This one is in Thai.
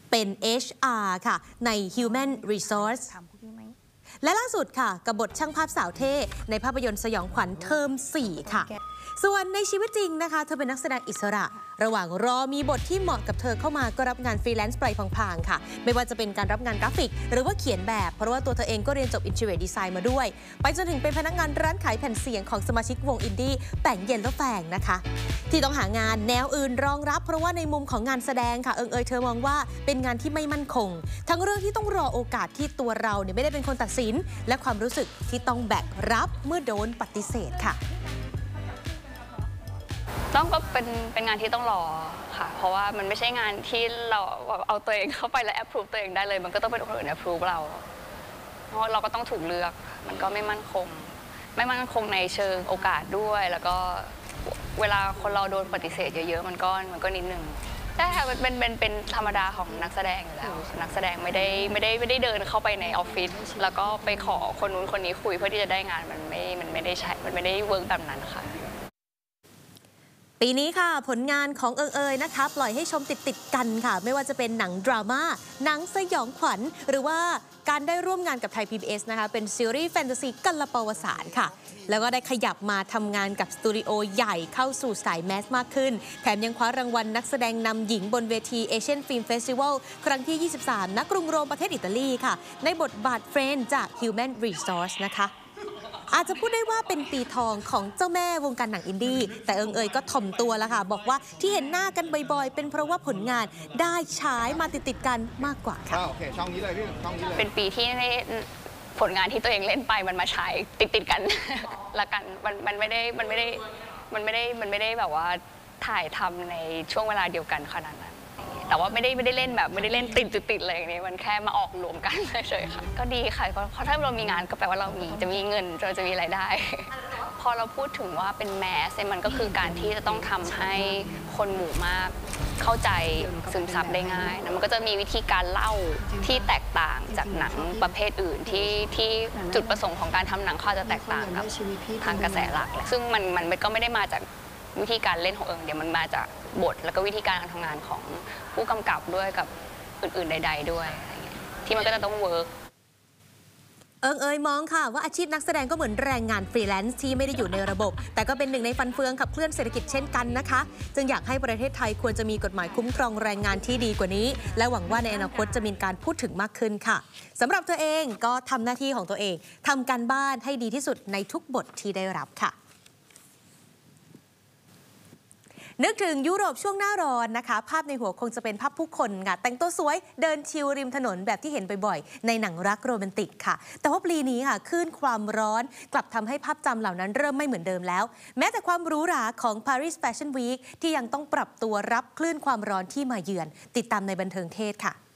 เป็น HR ค่ะใน Human Resource และล่าสุดค่ะกับบทช่างภาพสาวเท่ในภาพยนตร์สยองขวัญเทอม 4 ค่ะส่วนในชีวิตจริงนะคะเธอเป็นนักแสดงอิสระระหว่างรอมีบทที่เหมาะกับเธอเข้ามาก็รับงานฟรีแลนซ์ไปพลางๆค่ะไม่ว่าจะเป็นการรับงานกราฟิกหรือว่าเขียนแบบเพราะว่าตัวเธอเองก็เรียนจบ Interior Design มาด้วยไปจนถึงเป็นพนักงานร้านขายแผ่นเสียงของสมาชิกวงอินดี้แต่งเย็นแล้วแฝงนะคะที่ต้องหางานแนวอื่นรองรับเพราะว่าในมุมของงานแสดงค่ะเธอมองว่าเป็นงานที่ไม่มั่นคงทั้งเรื่องที่ต้องรอโอกาสที่ตัวเราเนี่ยไม่ได้เป็นคนตัดสินและความรู้สึกที่ต้องแบกรับเมื่อโดนปฏิเสธค่ะต้องก็เป็นงานที่ต้องรอค่ะเพราะว่ามันไม่ใช่งานที่เราเอาตัวเองเข้าไปแล้วแอปพรูฟตัวเองได้เลยมันก็ต้องเป็นคนอื่นแอปพรูฟเราเพราะเราก็ต้องถูกเลือกมันก็ไม่มั่นคงในเชิงโอกาสด้วยแล้วก็เวลาคนเราโดนปฏิเสธเยอะๆมันก็นิดนึงใช่ค่ะเป็นธรรมดาของนักแสดงอยู่แล้วนักแสดงไม่ได้เดินเข้าไปในออฟฟิศแล้วก็ไปขอคนนู้นคนนี้คุยเพื่อที่จะได้งานมันไม่ได้ใช้มันไม่ได้เวิร์กแบบนั้นค่ะปีนี้ค่ะผลงานของนะคะปล่อยให้ชมติดกันค่ะไม่ว่าจะเป็นหนังดราม่าหนังสยองขวัญหรือว่าการได้ร่วมงานกับไทย PBS นะคะเป็นซีรีส์แฟนตาซีกัลปวสานค่ะแล้วก็ได้ขยับมาทำงานกับสตูดิโอใหญ่เข้าสู่สายแมสมากขึ้นแถมยังคว้ารางวัลนักแสดงนำหญิงบนเวที Asian Film Festival ครั้งที่ 23 ณ กรุงโรมประเทศอิตาลีค่ะในบทบาทเฟรนด์จาก Human Resource นะคะอาจจะพูดได้ว่าเป็นปีทองของเจ้าแม่วงการหนังอินดี้แต่ก็ถ่อมตัวแล้วค่ะบอกว่าที่เห็นหน้ากันบ่อยๆเป็นเพราะว่าผลงานได้ฉายมาติดกันมากกว่าค่ะโอเคช่องนี้เลยพี่ช่องนี้เลยเป็นปีที่ผลงานที่ตัวเองเล่นไปมันมาฉายติดกันละกันมันไม่ได้แบบว่าถ่ายทำในช่วงเวลาเดียวกันขนาดนั้นแต่ว่าไม่ได้เล่นแบบไม่ได้เล่นติดอะไรอย่างนี้มันแค่มาออกรวมกันเฉยๆค่ะก็ดีค่ะเพราะถ้าเรามีงานก็แปลว่าเราจะมีเงินเราจะมีรายได้พอเราพูดถึงว่าเป็นแมสมันก็คือการที่จะต้องทำให้คนหมู่มากเข้าใจซึมซับได้ง่ายนะมันก็จะมีวิธีการเล่าที่แตกต่างจากหนังประเภทอื่นที่จุดประสงค์ของการทำหนังเขาจะแตกต่างกับทางกระแสหลักซึ่งมันก็ไม่ได้มาจากวิธีการเล่นของเดี๋ยวมันมาจากบทแล้วก็วิธีการทำงานของผู้กำกับด้วยกับอื่นๆใดๆด้วยที่มันก็จะต้องเวิร์กมองค่ะว่าอาชีพนักแสดงก็เหมือนแรงงานฟรีแลนซ์ที่ไม่ได้อยู่ในระบบแต่ก็เป็นหนึ่งในฟันเฟืองขับเคลื่อนเศรษฐกิจเช่นกันนะคะจึงอยากให้ประเทศไทยควรจะมีกฎหมายคุ้มครองแรงงานที่ดีกว่านี้และหวังว่าในอนาคตจะมีการพูดถึงมากขึ้นค่ะสำหรับตัวเองก็ทำหน้าที่ของตัวเองทำการบ้านให้ดีที่สุดในทุกบทที่ได้รับค่ะนึกถึงยุโรปช่วงหน้าร้อนนะคะภาพในหัวคงจะเป็นภาพผู้คนค่ะแต่งตัวสวยเดินชิลริมถนนแบบที่เห็นบ่อยๆในหนังรักโรแมนติกค่ะแต่ว่าปีนี้ค่ะคลื่นความร้อนกลับทำให้ภาพจำเหล่านั้นเริ่มไม่เหมือนเดิมแล้วแม้แต่ความหรูหราของ Paris Fashion Week ที่ยังต้องปรับตัวรับคลื่นความร้อนที่มาเยือนติดตามในบันเทิงเทศค่ะ